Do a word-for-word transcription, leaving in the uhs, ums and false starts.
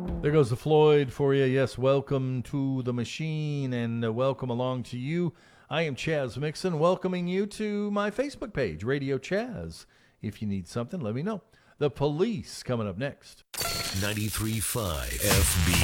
There goes the Floyd for you. Yes, welcome to the machine, and uh, welcome along to you. I am Chaz Mixon, welcoming you to my Facebook page, Radio Chaz. If you need something, let me know. The Police coming up next. ninety-three point five F B